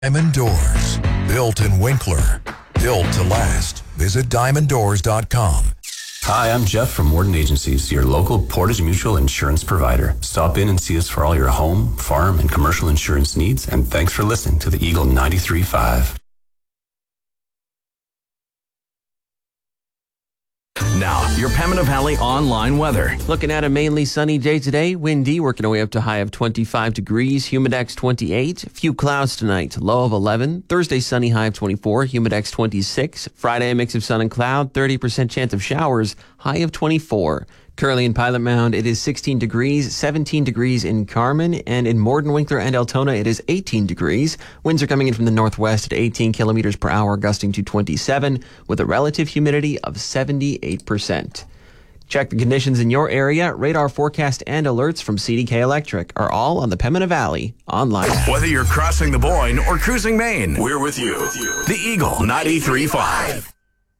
Diamond Doors. Built in Winkler. Built to last. Visit diamonddoors.com. Hi, I'm Jeff from Warden Agencies, your local Portage Mutual insurance provider. Stop in and see us for all your home, farm, and commercial insurance needs, and thanks for listening to the Eagle 93.5. Now, your Pembina Valley online weather. Looking at a mainly sunny day today. Windy, working our way up to high of 25 degrees. Humidex 28. A few clouds tonight. Low of 11. Thursday, sunny, high of 24. Humidex 26. Friday, a mix of sun and cloud. 30% chance of showers. High of 24. Currently in Pilot Mound, it is 16 degrees, 17 degrees in Carmen, and in Morden, Winkler, and Altona, it is 18 degrees. Winds are coming in from the northwest at 18 kilometers per hour, gusting to 27, with a relative humidity of 78%. Check the conditions in your area. Radar forecast and alerts from CDK Electric are all on the Pembina Valley online. Whether you're crossing the Boyne or cruising Maine, we're with you. The Eagle 93.5.